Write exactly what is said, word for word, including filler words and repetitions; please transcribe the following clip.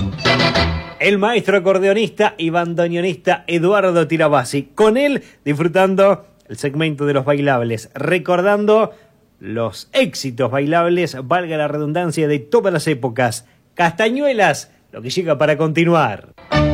El maestro acordeonista y bandoneonista Eduardo Tirabassi. Con él disfrutando el segmento de los bailables, recordando los éxitos bailables, valga la redundancia, de todas las épocas. Castañuelas, lo que llega para continuar.